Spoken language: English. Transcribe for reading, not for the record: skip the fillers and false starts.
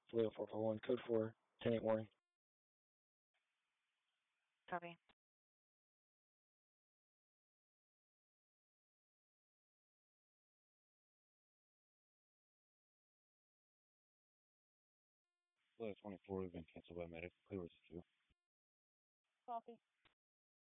Flight 441, code 4, 10-8 warning. Copy. Flight 24 has been canceled by medic. Clear with 2. Copy.